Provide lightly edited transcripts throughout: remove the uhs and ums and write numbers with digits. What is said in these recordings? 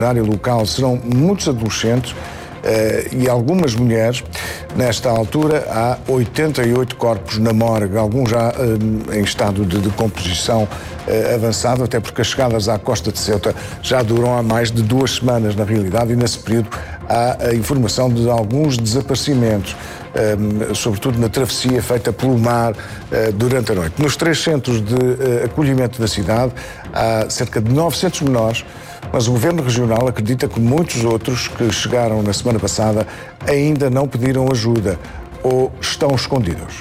Na área local serão muitos adolescentes e algumas mulheres. Nesta altura há 88 corpos na morgue, alguns já em estado de decomposição avançado, até porque as chegadas à costa de Ceuta já duram há mais de 2 semanas, na realidade, e nesse período há a informação de alguns desaparecimentos, sobretudo na travessia feita pelo mar durante a noite. Nos 3 centros de acolhimento da cidade há cerca de 900 menores, mas o Governo Regional acredita que muitos outros que chegaram na semana passada ainda não pediram ajuda ou estão escondidos.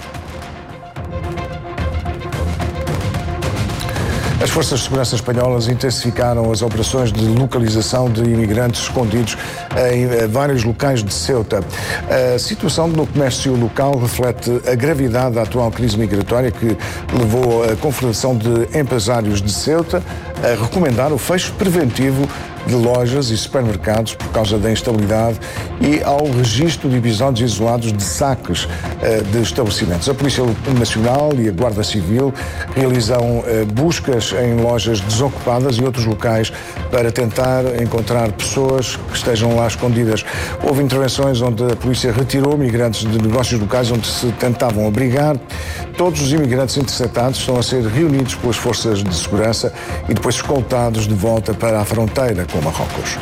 As forças de segurança espanholas intensificaram as operações de localização de imigrantes escondidos em vários locais de Ceuta. A situação no comércio local reflete a gravidade da atual crise migratória que levou a Confederação de Empresários de Ceuta a recomendar o fecho preventivo de lojas e supermercados por causa da instabilidade e ao registro de episódios isolados de saques de estabelecimentos. A Polícia Nacional e a Guarda Civil realizam buscas em lojas desocupadas e outros locais para tentar encontrar pessoas que estejam lá escondidas. Houve intervenções onde a polícia retirou migrantes de negócios locais onde se tentavam abrigar. Todos os imigrantes interceptados estão a ser reunidos pelas forças de segurança e depois escoltados de volta para a fronteira com Marrocos.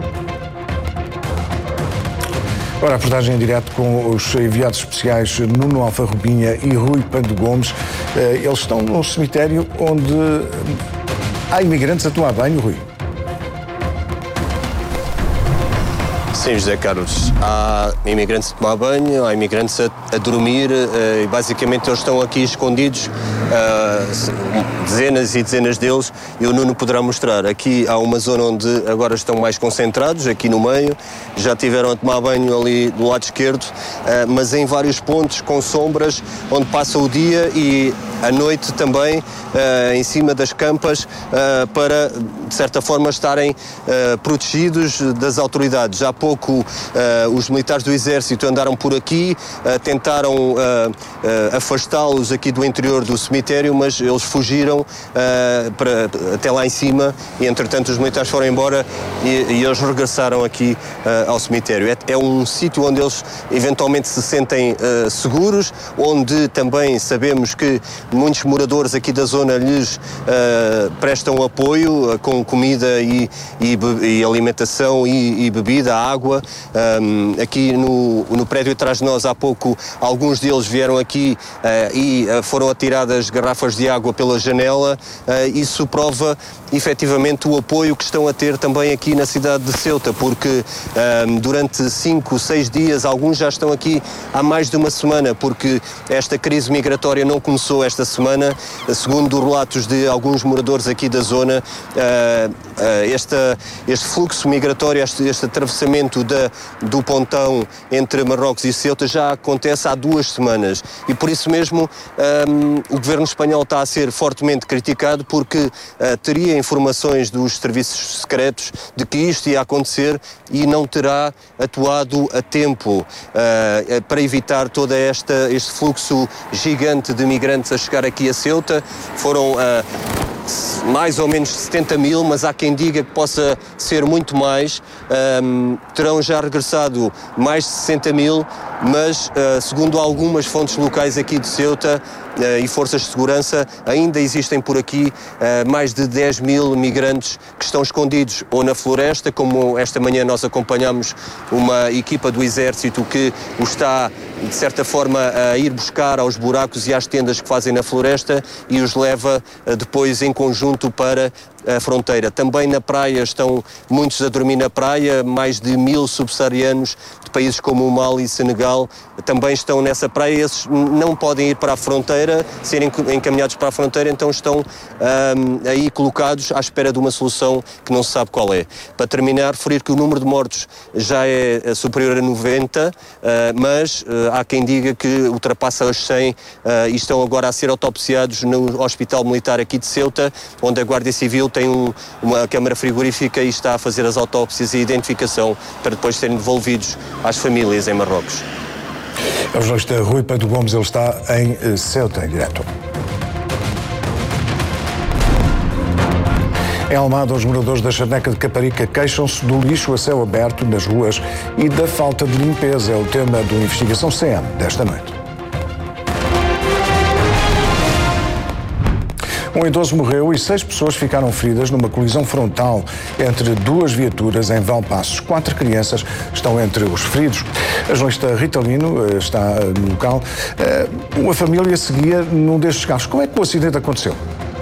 Agora a reportagem em direto com os enviados especiais Nuno Alfarrobinha e Rui Pando Gomes. Eles estão num cemitério onde há imigrantes a tomar banho, Rui. Sim, José Carlos. Há imigrantes a tomar banho, há imigrantes a dormir e basicamente eles estão aqui escondidos, dezenas e dezenas deles, e o Nuno poderá mostrar. Aqui há uma zona onde agora estão mais concentrados, aqui no meio, já tiveram a tomar banho ali do lado esquerdo, mas em vários pontos com sombras, onde passa o dia e à noite também, em cima das campas, para, de certa forma, estarem protegidos das autoridades. Já há pouco os militares do Exército andaram por aqui, tentaram afastá-los aqui do interior do cemitério, mas eles fugiram até lá em cima e, entretanto, os militares foram embora e eles regressaram aqui ao cemitério. É um sítio onde eles eventualmente se sentem seguros, onde também sabemos que muitos moradores aqui da zona lhes prestam apoio com comida e alimentação e bebida, água. Aqui no prédio atrás de nós, há pouco, alguns deles vieram aqui e foram atiradas garrafas de água pela janela. Isso prova efetivamente o apoio que estão a ter também aqui na cidade de Ceuta, porque durante 5, 6 dias, alguns já estão aqui há mais de uma semana, porque esta crise migratória não começou esta semana. Segundo relatos de alguns moradores aqui da zona, este fluxo migratório, este atravessamento do pontão entre Marrocos e Ceuta já acontece há 2 semanas e por isso mesmo o governo espanhol está a ser fortemente criticado porque teria informações dos serviços secretos de que isto ia acontecer e não terá atuado a tempo para evitar todo este fluxo gigante de migrantes a chegar aqui a Ceuta. Foram mais ou menos 70 mil, mas há quem diga que possa ser muito mais. Terão já regressado mais de 60 mil, mas segundo algumas fontes locais aqui de Ceuta e forças de segurança, ainda existem por aqui mais de 10 mil migrantes que estão escondidos ou na floresta, como esta manhã nós acompanhamos uma equipa do Exército que o está, de certa forma, a ir buscar aos buracos e às tendas que fazem na floresta e os leva depois em conjunto para a fronteira. Também na praia estão muitos a dormir na praia, mais de 1000 subsaarianos de países como o Mali e Senegal também estão nessa praia. Esses não podem ir para a fronteira, serem encaminhados para a fronteira, então estão aí colocados à espera de uma solução que não se sabe qual é. Para terminar, referir que o número de mortos já é superior a 90, mas há quem diga que ultrapassa os 100 e estão agora a ser autopsiados no Hospital Militar aqui de Ceuta, onde a Guarda Civil tem uma câmara frigorífica e está a fazer as autópsias e identificação para depois serem devolvidos às famílias em Marrocos. É o jornalista Rui Pando Gomes, ele está em Ceuta, em direto. Em Almada, os moradores da Charneca de Caparica queixam-se do lixo a céu aberto nas ruas e da falta de limpeza. É o tema do Investigação CM desta noite. Um idoso morreu e 6 pessoas ficaram feridas numa colisão frontal entre 2 viaturas em Valpaços. 4 crianças estão entre os feridos. A jornalista Rita Lino está no local. Uma família seguia num destes carros. Como é que o acidente aconteceu?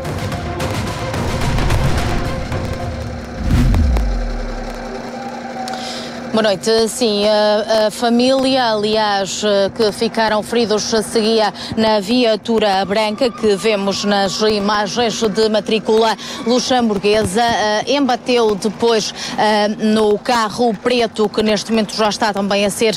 Boa noite. Sim, a família, aliás, que ficaram feridos, seguia na viatura branca que vemos nas imagens de matrícula luxemburguesa. Embateu depois no carro preto, que neste momento já está também a ser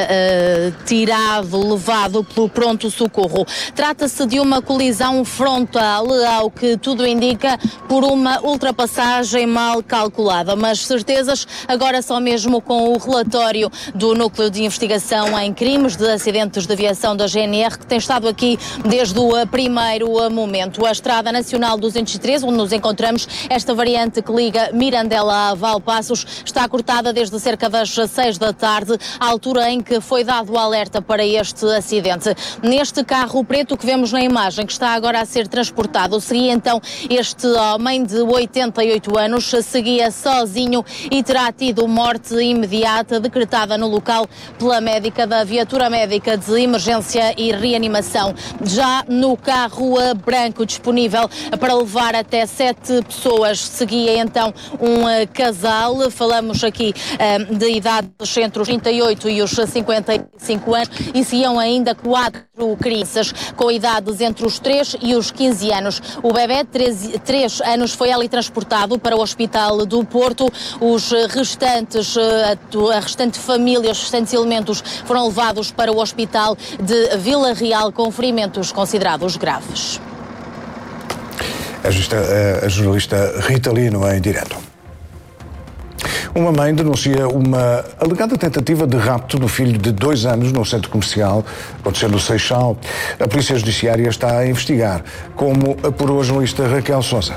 levado pelo pronto-socorro. Trata-se de uma colisão frontal, ao que tudo indica, por uma ultrapassagem mal calculada. Mas certezas agora só mesmo com o relatório do Núcleo de Investigação em Crimes de Acidentes de Aviação da GNR, que tem estado aqui desde o primeiro momento. A Estrada Nacional 203, onde nos encontramos, esta variante que liga Mirandela a Valpaços, está cortada desde cerca das 6 da tarde, à altura em que foi dado o alerta para este acidente. Neste carro preto que vemos na imagem, que está agora a ser transportado, seguia então este homem de 88 anos, seguia sozinho e terá tido morte imediata decretada no local pela médica da viatura médica de emergência e reanimação. Já no carro branco disponível para levar até 7 pessoas, seguia então um casal. Falamos aqui de idades entre os 38 e os 55 anos, e seguiam ainda 4 crianças com idades entre os 3 e os 15 anos. O bebê, 3 anos, foi ali transportado para o Hospital do Porto. Os restantes, a restante família, os restantes elementos foram levados para o Hospital de Vila Real com ferimentos considerados graves. A jornalista Rita Lino em direto. Uma mãe denuncia uma alegada tentativa de rapto do filho de 2 anos no centro comercial, acontecendo no Seixal. A Polícia Judiciária está a investigar, como apurou a jornalista Raquel Sousa.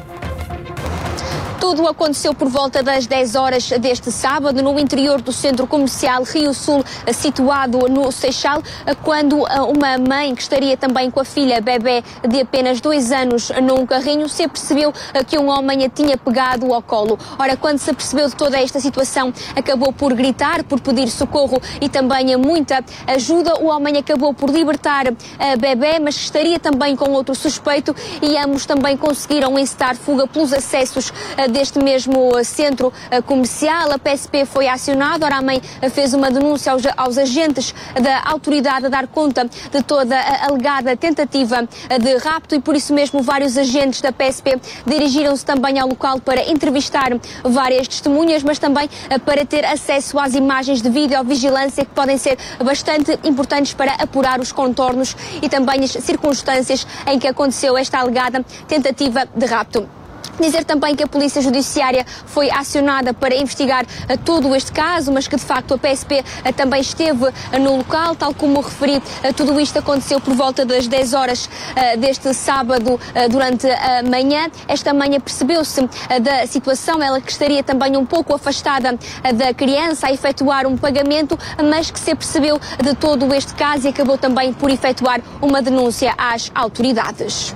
Tudo aconteceu por volta das 10 horas deste sábado, no interior do centro comercial Rio Sul, situado no Seixal, quando uma mãe que estaria também com a filha bebé de apenas 2 anos num carrinho, se apercebeu que um homem a tinha pegado ao colo. Ora, quando se apercebeu de toda esta situação, acabou por gritar, por pedir socorro e também muita ajuda. O homem acabou por libertar a bebé, mas estaria também com outro suspeito, e ambos também conseguiram encetar fuga pelos acessos deste mesmo centro comercial. A PSP foi acionada. Ora, a mãe fez uma denúncia aos agentes da autoridade a dar conta de toda a alegada tentativa de rapto, e por isso mesmo vários agentes da PSP dirigiram-se também ao local para entrevistar várias testemunhas, mas também para ter acesso às imagens de videovigilância, que podem ser bastante importantes para apurar os contornos e também as circunstâncias em que aconteceu esta alegada tentativa de rapto. Dizer também que a Polícia Judiciária foi acionada para investigar todo este caso, mas que de facto a PSP também esteve no local, tal como referi. Tudo isto aconteceu por volta das 10 horas deste sábado, durante a manhã. Esta manhã percebeu-se da situação, ela que estaria também um pouco afastada da criança a efetuar um pagamento, mas que se apercebeu de todo este caso e acabou também por efetuar uma denúncia às autoridades.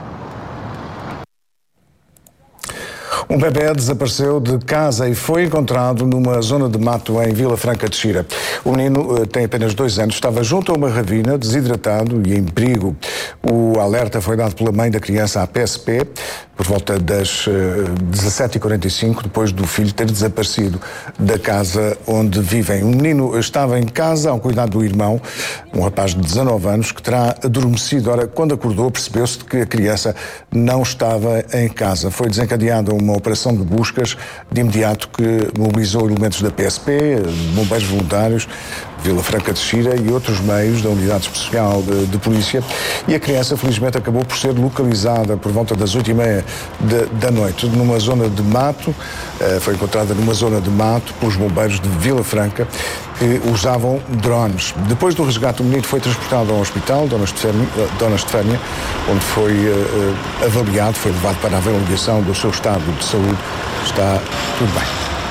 Um bebê desapareceu de casa e foi encontrado numa zona de mato em Vila Franca de Xira. O menino tem apenas 2 anos, estava junto a uma ravina, desidratado e em perigo. O alerta foi dado pela mãe da criança à PSP por volta das 17h45, depois do filho ter desaparecido da casa onde vivem. O menino estava em casa ao cuidado do irmão, um rapaz de 19 anos, que terá adormecido. Ora, quando acordou, percebeu-se que a criança não estava em casa. Foi desencadeada uma operação de buscas de imediato que mobilizou elementos da PSP, bombeiros voluntários, Vila Franca de Xira e outros meios da Unidade Especial de Polícia, e a criança felizmente acabou por ser localizada por volta das 8h30 da noite, numa zona de mato. Foi encontrada numa zona de mato pelos bombeiros de Vila Franca, que usavam drones. Depois do resgate, o menino foi transportado ao hospital Dona Estefânia, onde foi avaliado, foi levado para a avaliação do seu estado de saúde. Está tudo bem.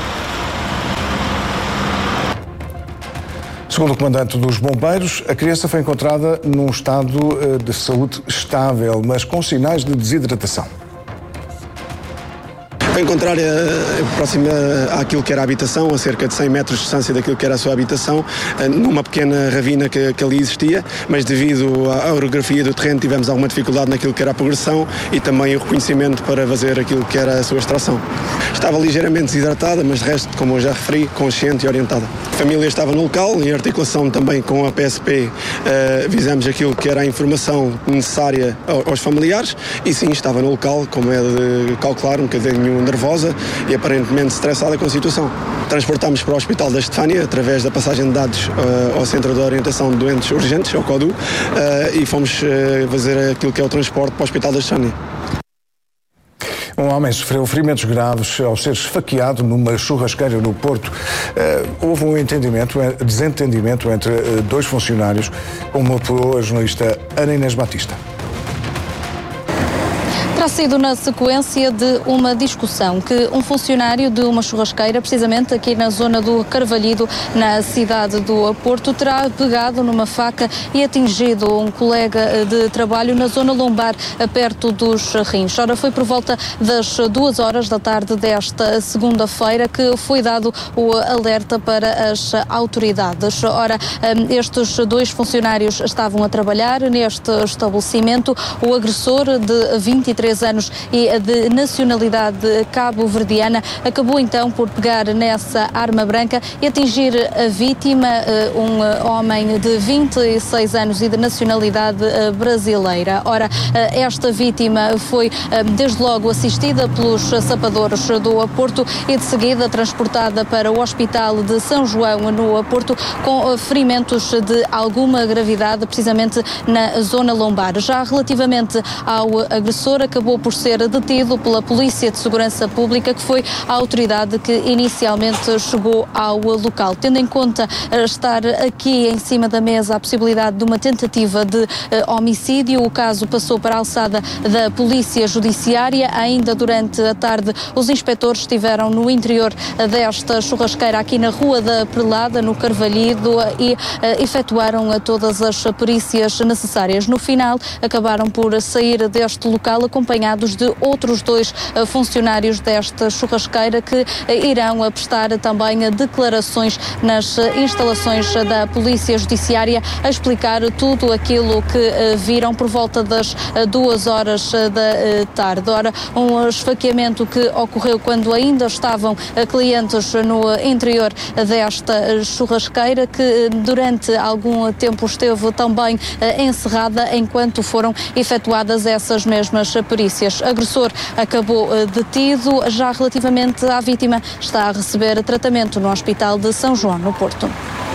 Segundo o comandante dos bombeiros, a criança foi encontrada num estado de saúde estável, mas com sinais de desidratação. Foi encontrar próxima àquilo que era a habitação, a cerca de 100 metros de distância daquilo que era a sua habitação, numa pequena ravina que ali existia, mas devido à orografia do terreno tivemos alguma dificuldade naquilo que era a progressão e também o reconhecimento para fazer aquilo que era a sua extração. Estava ligeiramente desidratada, mas de resto, como eu já referi, consciente e orientada. A família estava no local, em articulação também com a PSP, visamos aquilo que era a informação necessária aos familiares e sim, estava no local, como é de calcular, um bocadinho nervosa e aparentemente estressada com a situação. Transportámos para o Hospital da Estefânia através da passagem de dados ao Centro de Orientação de Doentes Urgentes, ao CODU, e fomos fazer aquilo que é o transporte para o Hospital da Estefânia. Um homem sofreu ferimentos graves ao ser esfaqueado numa churrasqueira no Porto. Houve um desentendimento entre dois funcionários, como apurou a jornalista Ana Inês Batista. Terá sido na sequência de uma discussão que um funcionário de uma churrasqueira, precisamente aqui na zona do Carvalhido, na cidade do Porto, terá pegado numa faca e atingido um colega de trabalho na zona lombar, perto dos rins. Ora, foi por volta das 2 horas da tarde desta segunda-feira que foi dado o alerta para as autoridades. Ora, estes dois funcionários estavam a trabalhar neste estabelecimento. O agressor, de 23 anos e de nacionalidade cabo-verdiana, acabou então por pegar nessa arma branca e atingir a vítima, um homem de 26 anos e de nacionalidade brasileira. Ora, esta vítima foi desde logo assistida pelos sapadores do Porto e de seguida transportada para o Hospital de São João no Porto com ferimentos de alguma gravidade, precisamente na zona lombar. Já relativamente ao agressor, acabou por ser detido pela Polícia de Segurança Pública, que foi a autoridade que inicialmente chegou ao local. Tendo em conta estar aqui em cima da mesa a possibilidade de uma tentativa de homicídio, o caso passou para a alçada da Polícia Judiciária. Ainda durante a tarde, os inspectores estiveram no interior desta churrasqueira aqui na Rua da Prelada, no Carvalhido, e efetuaram todas as perícias necessárias. No final, acabaram por sair deste local acompanhados de outros 2 funcionários desta churrasqueira que irão prestar também declarações nas instalações da Polícia Judiciária, a explicar tudo aquilo que viram por volta das 2 horas da tarde. Ora, um esfaqueamento que ocorreu quando ainda estavam clientes no interior desta churrasqueira, que durante algum tempo esteve também encerrada enquanto foram efetuadas essas mesmas perícias. O agressor acabou detido. Já relativamente à vítima, está a receber tratamento no Hospital de São João, no Porto.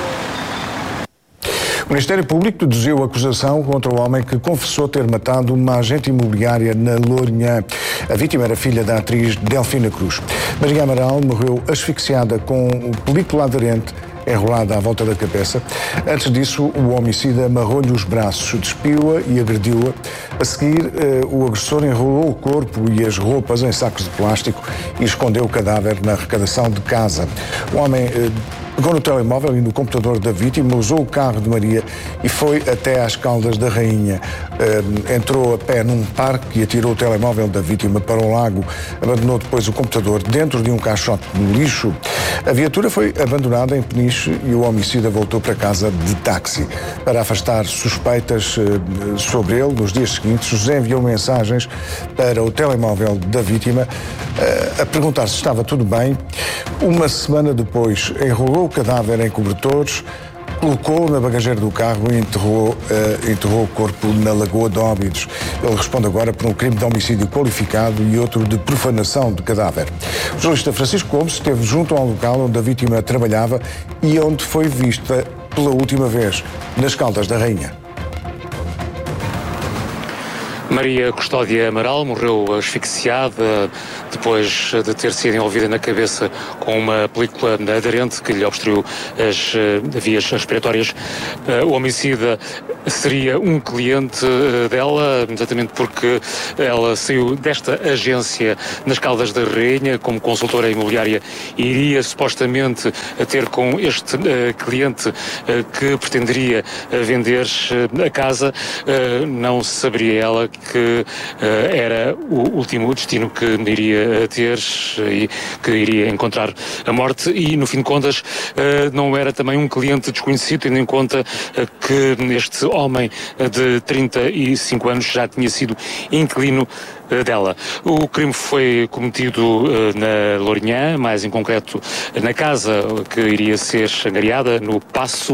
O Ministério Público deduziu a acusação contra o homem que confessou ter matado uma agente imobiliária na Lourinhã. A vítima era filha da atriz Delfina Cruz. Maria Amaral morreu asfixiada com película aderente enrolada à volta da cabeça. Antes disso, o homicida amarrou-lhe os braços, despiu-a e agrediu-a. A seguir, o agressor enrolou o corpo e as roupas em sacos de plástico e escondeu o cadáver na arrecadação de casa. O homem pegou no telemóvel e no computador da vítima, usou o carro de Maria e foi até às Caldas da Rainha. Entrou a pé num parque e atirou o telemóvel da vítima para um lago. Abandonou depois o computador dentro de um caixote no lixo. A viatura foi abandonada em Peniche e o homicida voltou para casa de táxi. Para afastar suspeitas sobre ele, nos dias seguintes, José enviou mensagens para o telemóvel da vítima a perguntar se estava tudo bem. Uma semana depois, enrolou o cadáver em cobertores, colocou-o na bagageira do carro e enterrou o corpo na Lagoa de Óbidos. Ele responde agora por um crime de homicídio qualificado e outro de profanação de cadáver. O jornalista Francisco Gomes esteve junto ao local onde a vítima trabalhava e onde foi vista pela última vez, nas Caldas da Rainha. Maria Custódia Amaral morreu asfixiada depois de ter sido envolvida na cabeça com uma película aderente que lhe obstruiu as vias respiratórias. O homicida seria um cliente dela, exatamente porque ela saiu desta agência nas Caldas da Rainha como consultora imobiliária e iria supostamente ter com este cliente que pretenderia vender a casa. Não saberia ela que era o último destino que iria ter e que iria encontrar a morte, e no fim de contas não era também um cliente desconhecido, tendo em conta que este homem de 35 anos já tinha sido inquilino dela. O crime foi cometido na Lourinhã, mais em concreto na casa que iria ser angariada, no Paço,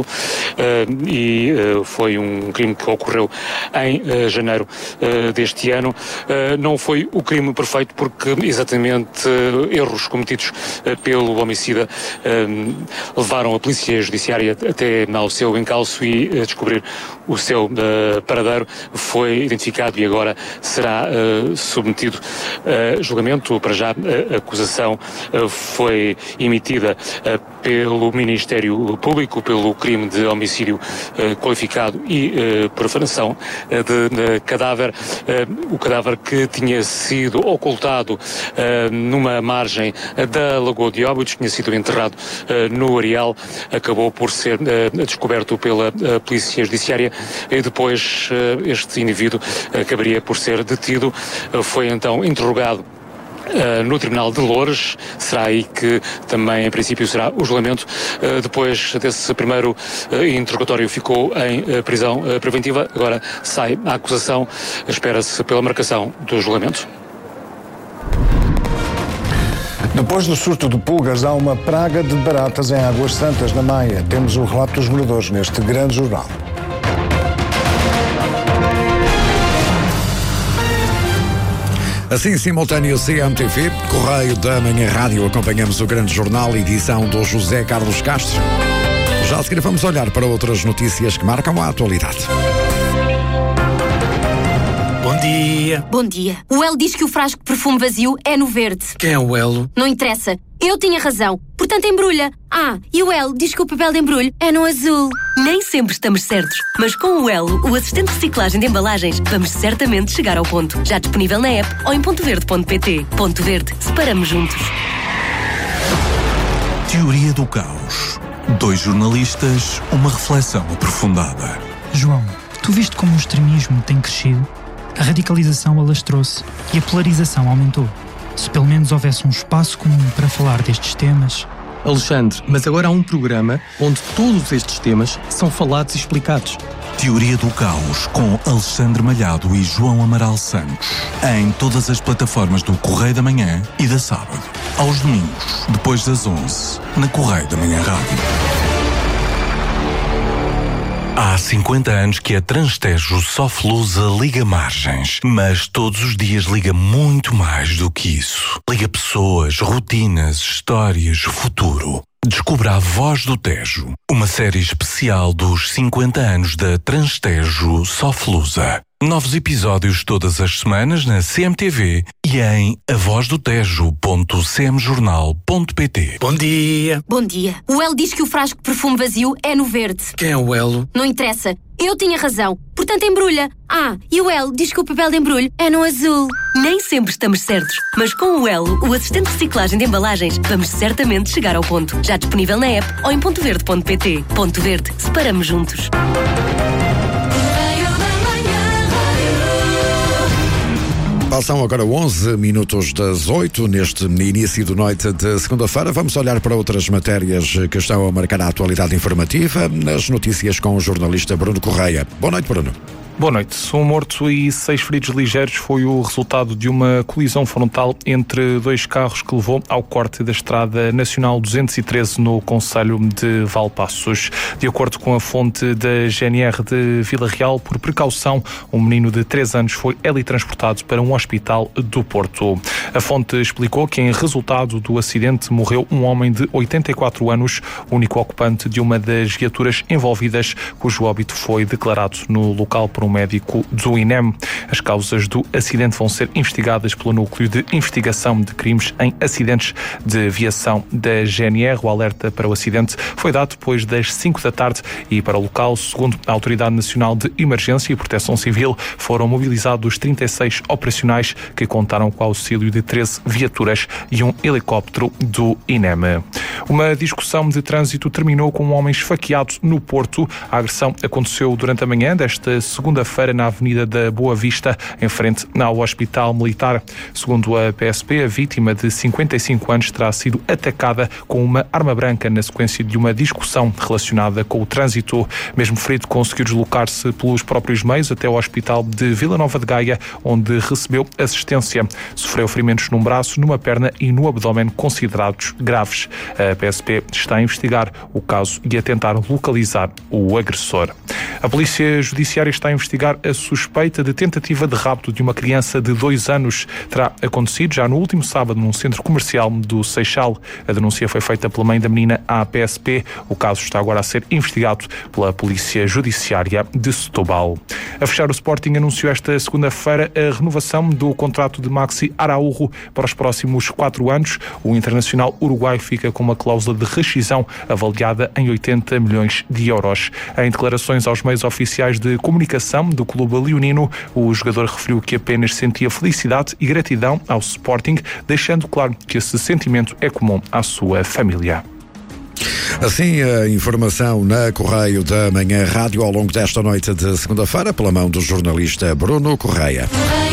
e foi um crime que ocorreu em janeiro deste ano. Não foi o crime perfeito porque exatamente erros cometidos pelo homicida levaram a Polícia Judiciária até ao seu encalço e descobrir o seu paradeiro. Foi identificado e agora será submetido a julgamento. Para já a acusação foi emitida pelo Ministério Público pelo crime de homicídio qualificado e profanação de cadáver. O cadáver que tinha sido ocultado numa margem da Lagoa de Óbidos, tinha sido enterrado no areal, acabou por ser descoberto pela Polícia Judiciária e depois este indivíduo acabaria por ser detido. Foi então interrogado no Tribunal de Loures. Será aí que também, em princípio, será o julgamento. Depois desse primeiro interrogatório ficou em prisão preventiva, agora sai a acusação, espera-se pela marcação do julgamento. Depois do surto de pulgas, há uma praga de baratas em Águas Santas, na Maia. Temos o relato dos moradores neste grande jornal. Assim, simultâneo CMTV, Correio da Manhã Rádio, acompanhamos o grande jornal, edição do José Carlos Castro. Já a seguir vamos olhar para outras notícias que marcam a atualidade. Bom dia. Bom dia. O Elo diz que o frasco de perfume vazio é no verde. Quem é o Elo? Não interessa. Eu tinha razão. Portanto, embrulha. E o Elo diz que o papel de embrulho é no azul. Nem sempre estamos certos, mas com o Elo, o assistente de reciclagem de embalagens, vamos certamente chegar ao ponto. Já disponível na app ou em pontoverde.pt. Ponto Verde. Separamos juntos. Teoria do caos. 2 jornalistas, uma reflexão aprofundada. João, tu viste como o extremismo tem crescido? A radicalização alastrou-se e a polarização aumentou. Se pelo menos houvesse um espaço comum para falar destes temas... Alexandre, mas agora há um programa onde todos estes temas são falados e explicados. Teoria do Caos, com Alexandre Malhado e João Amaral Santos. Em todas as plataformas do Correio da Manhã e da Sábado. Aos domingos, depois das 11, na Correio da Manhã Rádio. Há 50 anos que a Transtejo Soflusa liga margens, mas todos os dias liga muito mais do que isso. Liga pessoas, rotinas, histórias, futuro. Descubra A Voz do Tejo, uma série especial dos 50 anos da Transtejo Soflusa. Novos episódios todas as semanas na CMTV e em avozdotejo.cmjornal.pt. Bom dia. Bom dia. O Elo diz que o frasco de perfume vazio é no verde. Quem é o Elo? Não interessa. Eu tinha razão. Portanto, embrulha. E o Elo diz que o papel de embrulho é no azul. Nem sempre estamos certos, mas com o Elo, o assistente de reciclagem de embalagens, vamos certamente chegar ao ponto. Já disponível na app ou em pontoverde.pt. Ponto Verde. Separamos juntos. Passam agora 11 minutos das 8 neste início de noite de segunda-feira. Vamos olhar para outras matérias que estão a marcar a atualidade informativa nas notícias com o jornalista Bruno Correia. Boa noite, Bruno. Boa noite. Um morto e 6 feridos ligeiros foi o resultado de uma colisão frontal entre 2 carros que levou ao corte da Estrada Nacional 213 no concelho de Valpaços. De acordo com a fonte da GNR de Vila Real, por precaução, um menino de 3 anos foi teletransportado para um hospital do Porto. A fonte explicou que, em resultado do acidente, morreu um homem de 84 anos, único ocupante de uma das viaturas envolvidas, cujo óbito foi declarado no local por um médico do INEM. As causas do acidente vão ser investigadas pelo Núcleo de Investigação de Crimes em Acidentes de Aviação da GNR. O alerta para o acidente foi dado depois das 5 da tarde e para o local, segundo a Autoridade Nacional de Emergência e Proteção Civil, foram mobilizados 36 operacionais que contaram com o auxílio de 13 viaturas e um helicóptero do INEM. Uma discussão de trânsito terminou com um homem esfaqueado no Porto. A agressão aconteceu durante a manhã desta segunda-feira na Avenida da Boa Vista, em frente ao Hospital Militar. Segundo a PSP, a vítima de 55 anos terá sido atacada com uma arma branca na sequência de uma discussão relacionada com o trânsito. Mesmo ferido, conseguiu deslocar-se pelos próprios meios até ao Hospital de Vila Nova de Gaia, onde recebeu assistência. Sofreu ferimentos num braço, numa perna e no abdômen considerados graves. A PSP está a investigar o caso e a tentar localizar o agressor. A Polícia Judiciária está a investigar a suspeita de tentativa de rapto de uma criança de 2 anos. Terá acontecido já no último sábado num centro comercial do Seixal. A denúncia foi feita pela mãe da menina à PSP. O caso está agora a ser investigado pela Polícia Judiciária de Setúbal. A fechar, o Sporting anunciou esta segunda-feira a renovação do contrato de Maxi Araújo para os próximos 4 anos. O internacional uruguaio fica com uma cláusula de rescisão avaliada em 80 milhões de euros. Em declarações aos meios oficiais de comunicação do clube leonino, o jogador referiu que apenas sentia felicidade e gratidão ao Sporting, deixando claro que esse sentimento é comum à sua família. Assim, a informação na Correio da Manhã Rádio ao longo desta noite de segunda-feira, pela mão do jornalista Bruno Correia.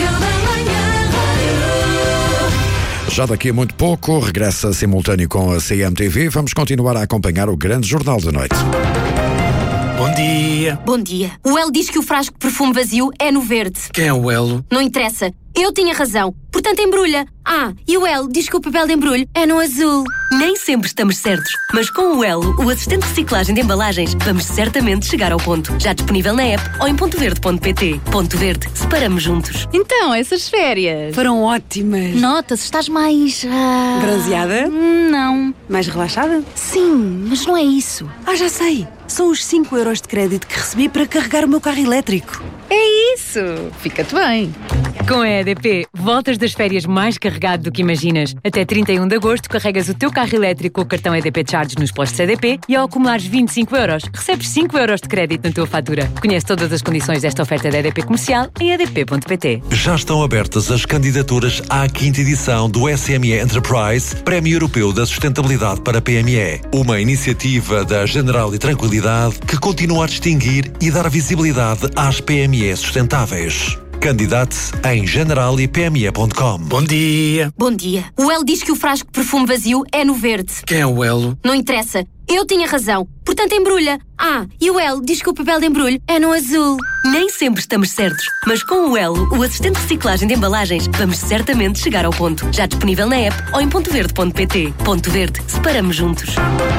Já daqui a muito pouco, regressa simultâneo com a CMTV. Vamos continuar a acompanhar o grande jornal da noite. Bom dia. Bom dia. O Elo diz que o frasco de perfume vazio é no verde. Quem é o Elo? Não interessa. Eu tinha razão. Portanto, embrulha. E o Elo diz que o papel de embrulho é no azul. Nem sempre estamos certos, mas com o Elo, o assistente de reciclagem de embalagens, vamos certamente chegar ao ponto. Já disponível na app ou em pontoverde.pt. Ponto Verde. Separamos juntos. Então, essas férias foram ótimas. Nota-se, estás mais... bronzeada? Não. Mais relaxada? Sim, mas não é isso. Já sei. São os 5 euros de crédito que recebi para carregar o meu carro elétrico. É isso. Fica-te bem. Com a EDP, voltas das férias mais carregado do que imaginas. Até 31 de agosto, carregas o teu carro elétrico com o cartão EDP Charge nos postos EDP e ao acumulares 25 euros, recebes 5 euros de crédito na tua fatura. Conhece todas as condições desta oferta da EDP Comercial em edp.pt. Já estão abertas as candidaturas à 5ª edição do SME Enterprise, Prémio Europeu da Sustentabilidade para PME. Uma iniciativa da General e Tranquilidade que continua a distinguir e dar visibilidade às PME sustentáveis. Candidate-se em generalipme.com. Bom dia. Bom dia. O Elo diz que o frasco de perfume vazio é no verde. Quem é o Elo? Não interessa. Eu tinha razão. Portanto, embrulha. E o Elo diz que o papel de embrulho é no azul. Nem sempre estamos certos, mas com o Elo, o assistente de reciclagem de embalagens, vamos certamente chegar ao ponto. Já disponível na app ou em pontoverde.pt. Ponto Verde. Separamos juntos.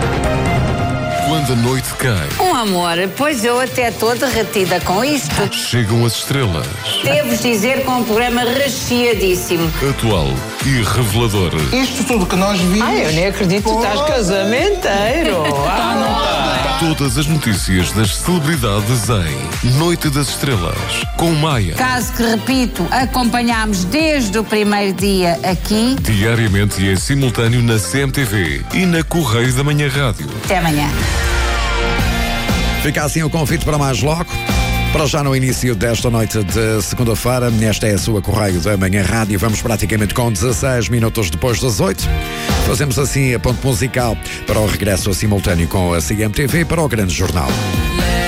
Quando a noite cai. Amor, pois eu até estou derretida com isto. Chegam as estrelas. Devo dizer que é um programa recheadíssimo. Atual e revelador. Isto tudo que nós vimos. Eu nem acredito que tu estás casamenteiro. Não está. Todas as notícias das celebridades em Noite das Estrelas, com Maia. Caso que, repito, acompanhámos desde o primeiro dia aqui. Diariamente e em simultâneo na CMTV e na Correio da Manhã Rádio. Até amanhã. Fica assim o convite para mais logo. Para já no início desta noite de segunda-feira, esta é a sua Correio da Manhã Rádio. Vamos praticamente com 16 minutos depois das 8. Fazemos assim a ponte musical para o regresso simultâneo com a CMTV para o Grande Jornal.